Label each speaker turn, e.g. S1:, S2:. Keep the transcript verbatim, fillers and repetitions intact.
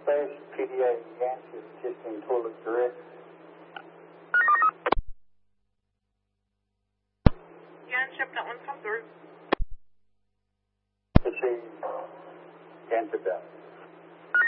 S1: Space, P D A Yankee, Houston, toilet direct.
S2: Yeah, ship that one come through.
S1: Proceed, Yankee down.